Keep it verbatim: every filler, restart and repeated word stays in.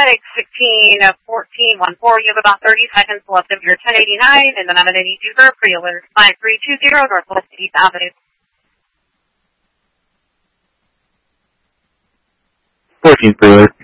Clinic sixteen fourteen one four. You have about thirty seconds left of your ten eighty-nine, and then I'm an eighty user for your alert five three two zero Northwest eighth Avenue. fourteen for alert.